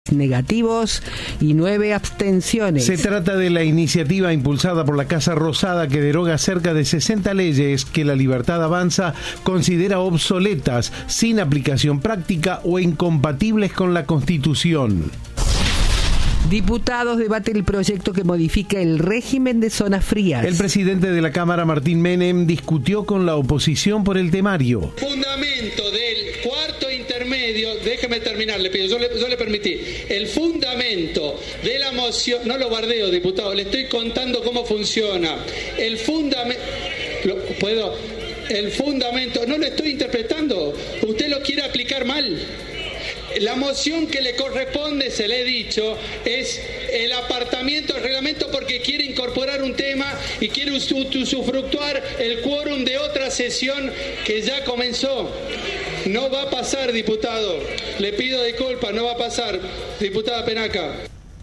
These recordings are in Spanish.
negativos y 9 abstenciones. Se trata de la iniciativa impulsada por la Casa Rosada que deroga cerca de 60 leyes que la Libertad Avanza considera obsoletas, sin aplicación práctica o incompatibles con la Constitución. Diputados debate el proyecto que modifica el régimen de zonas frías. El presidente de la Cámara, Martín Menem, discutió con la oposición por el temario. Fundamento del cuarto intermedio, déjeme terminar, le pido, yo le permití. El fundamento de la moción, no lo bardeo, diputado, le estoy contando cómo funciona. El fundamento, no lo estoy interpretando, usted lo quiere aplicar mal. La moción que le corresponde, se le he dicho, es el apartamiento del reglamento porque quiere incorporar un tema y quiere usufructuar el quórum de otra sesión que ya comenzó. No va a pasar, diputado. Le pido disculpas, no va a pasar. Diputada Penaca.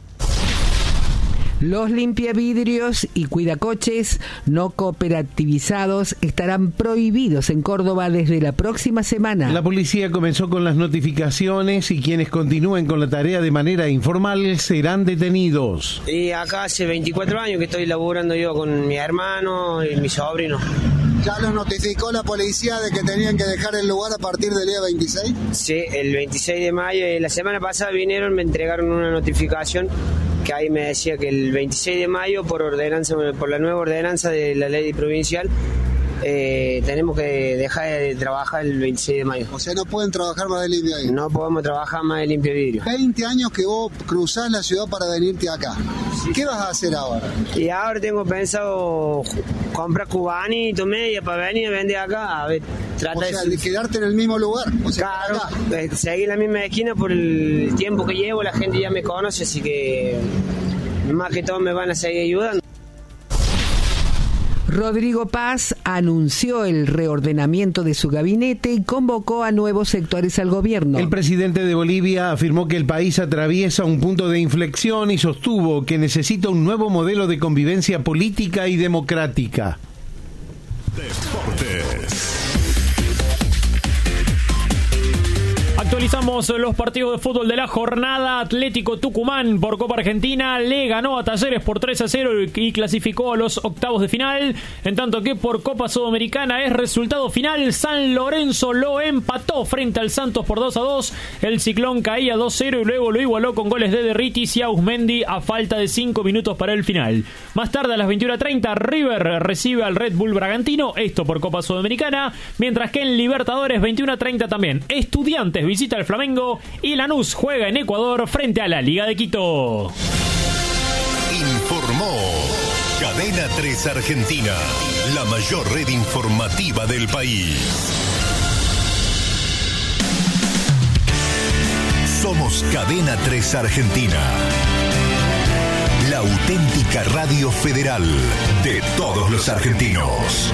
Los limpiavidrios y cuidacoches no cooperativizados estarán prohibidos en Córdoba desde la próxima semana. La policía comenzó con las notificaciones y quienes continúen con la tarea de manera informal serán detenidos. Y acá hace 24 años que estoy laburando yo con mi hermano y mi sobrino. ¿Ya los notificó la policía de que tenían que dejar el lugar a partir del día 26? Sí, el 26 de mayo. La semana pasada vinieron, me entregaron una notificación que ahí me decía que el 26 de mayo, por la nueva ordenanza de la ley provincial, tenemos que dejar de trabajar el 26 de mayo. O sea, no pueden trabajar más de limpia vidrio. No podemos trabajar más de limpia vidrio. 20 años que vos cruzás la ciudad para venirte acá. Sí. ¿Qué vas a hacer ahora? Y ahora tengo pensado comprar cubanito, media, para venir a vender acá. A ver, de quedarte en el mismo lugar. O sea, claro, seguir en la misma esquina por el tiempo que llevo, la gente ya me conoce, así que más que todo me van a seguir ayudando. Rodrigo Paz anunció el reordenamiento de su gabinete y convocó a nuevos sectores al gobierno. El presidente de Bolivia afirmó que el país atraviesa un punto de inflexión y sostuvo que necesita un nuevo modelo de convivencia política y democrática. Deportes. Actualizamos los partidos de fútbol de la jornada. Atlético Tucumán por Copa Argentina le ganó a Talleres por 3-0 y clasificó a los octavos de final. En tanto que por Copa Sudamericana es resultado final. San Lorenzo lo empató frente al Santos por 2-2. El Ciclón caía 2-0 y luego lo igualó con goles de Derritis y Ausmendi a falta de 5 minutos para el final. Más tarde a las 21:30 River recibe al Red Bull Bragantino, esto por Copa Sudamericana, mientras que en Libertadores 21:30 también Estudiantes visita al Flamengo y Lanús juega en Ecuador frente a la Liga de Quito. Informó Cadena 3 Argentina, la mayor red informativa del país. Somos Cadena 3 Argentina, la auténtica radio federal de todos los argentinos.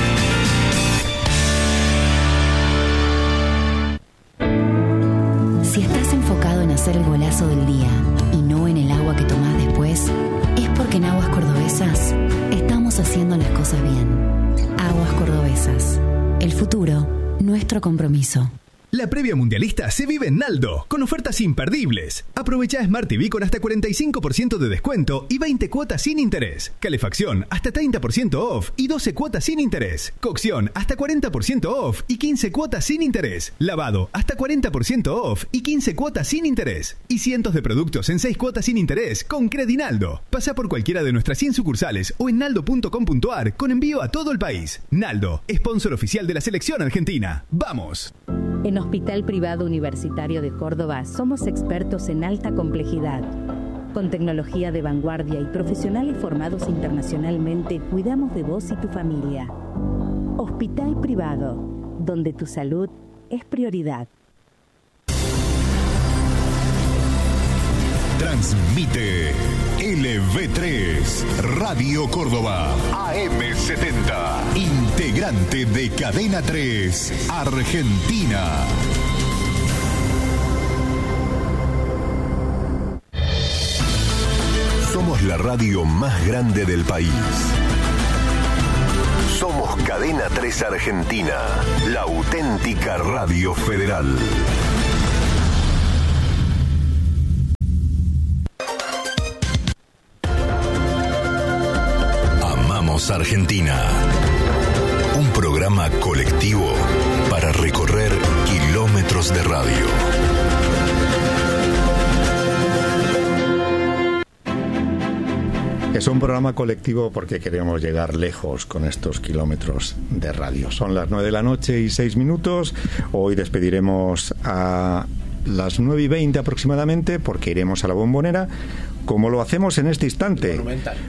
Si estás enfocado en hacer el golazo del día y no en el agua que tomás después, es porque en Aguas Cordobesas estamos haciendo las cosas bien. Aguas Cordobesas. El futuro, nuestro compromiso. La previa mundialista se vive en Naldo, con ofertas imperdibles. Aprovecha Smart TV con hasta 45% de descuento y 20 cuotas sin interés. Calefacción hasta 30% off y 12 cuotas sin interés. Cocción hasta 40% off y 15 cuotas sin interés. Lavado hasta 40% off y 15 cuotas sin interés. Y cientos de productos en 6 cuotas sin interés con Credinaldo. Pasa por cualquiera de nuestras 100 sucursales o en naldo.com.ar con envío a todo el país. Naldo, sponsor oficial de la selección argentina. ¡Vamos! En Hospital Privado Universitario de Córdoba somos expertos en alta complejidad. Con tecnología de vanguardia y profesionales formados internacionalmente, cuidamos de vos y tu familia. Hospital Privado, donde tu salud es prioridad. Transmite LV3 Radio Córdoba AM70, integrante de Cadena 3 Argentina. Somos la radio más grande del país. Somos Cadena 3 Argentina, la auténtica radio federal. Somos Argentina. Un programa colectivo para recorrer kilómetros de radio. Es un programa colectivo porque queremos llegar lejos con estos kilómetros de radio. Son las 9:06 p.m. Hoy despediremos a las 9:20 aproximadamente porque iremos a la Bombonera, como lo hacemos en este instante. Monumental.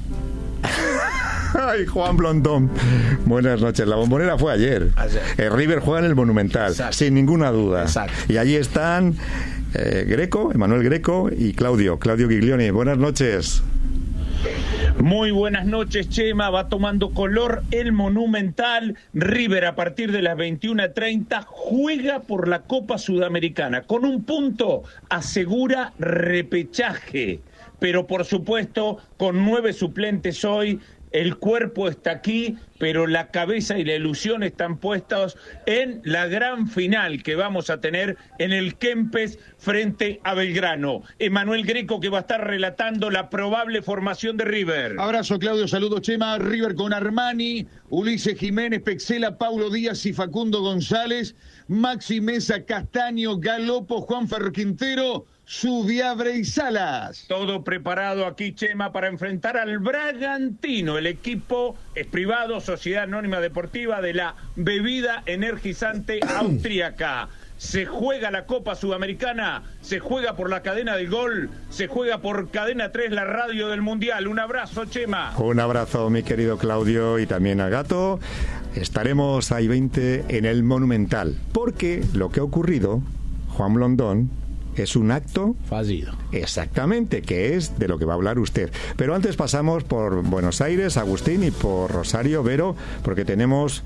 Ay, Juan Blondón. Buenas noches. La Bombonera fue ayer. El River juega en el Monumental. Exacto. Sin ninguna duda. Exacto. Y allí están Emanuel Greco y Claudio Giglioni. Buenas noches. Muy buenas noches, Chema. Va tomando color el Monumental. River, a partir de las 21:30, juega por la Copa Sudamericana. Con un punto asegura repechaje. Pero, por supuesto, con 9 suplentes hoy, el cuerpo está aquí, pero la cabeza y la ilusión están puestos en la gran final que vamos a tener en el Kempes frente a Belgrano. Emanuel Greco, que va a estar relatando la probable formación de River. Abrazo, Claudio, saludos, Chema. River con Armani, Ulises Jiménez, Pexela, Paulo Díaz y Facundo González, Maxi Mesa, Castaño, Galopo, Juanfer Quintero, Subiabre y Salas. Todo preparado aquí, Chema, para enfrentar al Bragantino. El equipo es privado, Sociedad Anónima Deportiva de la bebida energizante austríaca. Se juega la Copa Sudamericana, se juega por la cadena del Gol, se juega por Cadena 3, la radio del Mundial. Un abrazo, Chema. Un abrazo, mi querido Claudio, y también a Gato. Estaremos ahí 20 en el Monumental, porque lo que ha ocurrido, Juan Blondón, es un acto fallido. Exactamente, que es de lo que va a hablar usted. Pero antes pasamos por Buenos Aires, Agustín, y por Rosario, Vero, porque tenemos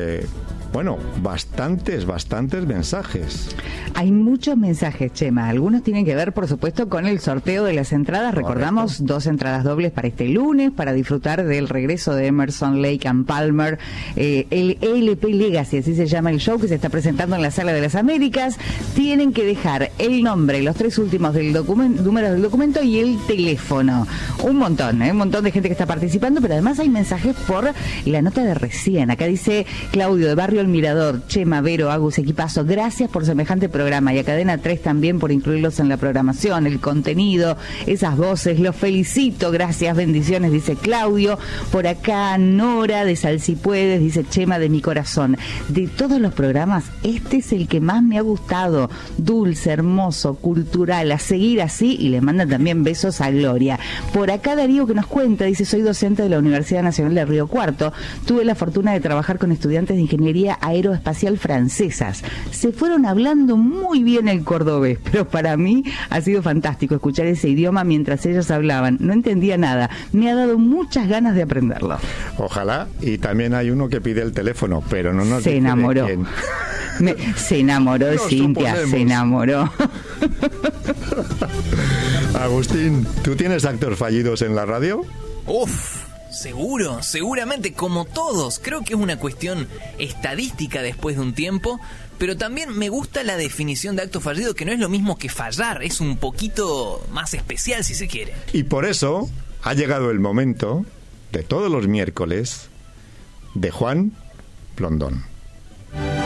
bastantes mensajes. Hay muchos mensajes, Chema. Algunos tienen que ver, por supuesto, con el sorteo de las entradas. Correcto. Recordamos 2 entradas dobles para este lunes, para disfrutar del regreso de Emerson, Lake and Palmer, el LP Legacy, así se llama el show, que se está presentando en la Sala de las Américas. Tienen que dejar el nombre, los 3 últimos del números del documento y el teléfono. Un montón de gente que está participando, pero además hay mensajes por la nota de recién. Acá dice Claudio de Barrio El Mirador: Chema, Vero, Agus, equipazo, gracias por semejante programa, y a Cadena 3 también por incluirlos en la programación, el contenido, esas voces, los felicito, gracias, bendiciones, dice Claudio. Por acá Nora de Salsipuedes dice: Chema de mi corazón, de todos los programas, este es el que más me ha gustado, dulce, hermoso, cultural, a seguir así, y le mandan también besos a Gloria. Por acá Darío, que nos cuenta, dice: soy docente de la Universidad Nacional de Río Cuarto, tuve la fortuna de trabajar con estudiantes de ingeniería aeroespacial francesas, se fueron hablando muy bien el cordobés, pero para mí ha sido fantástico escuchar ese idioma mientras ellos hablaban, no entendía nada, me ha dado muchas ganas de aprenderlo. Ojalá. Y también hay uno que pide el teléfono, pero no nos se enamoró. Se enamoró de Cintia, se enamoró. Agustín, ¿tú tienes actos fallidos en la radio? Seguramente, como todos. Creo que es una cuestión estadística después de un tiempo, pero también me gusta la definición de acto fallido, que no es lo mismo que fallar, es un poquito más especial, si se quiere. Y por eso ha llegado el momento de todos los miércoles de Juan Blondón.